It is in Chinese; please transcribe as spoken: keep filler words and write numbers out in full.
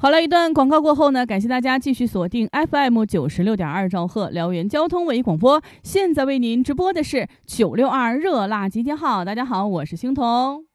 好了，一段广告过后呢，感谢大家继续锁定 F M 九十六点二兆赫辽源交通文艺广播。现在为您直播的是九六二热辣集结号。大家好，我是星彤。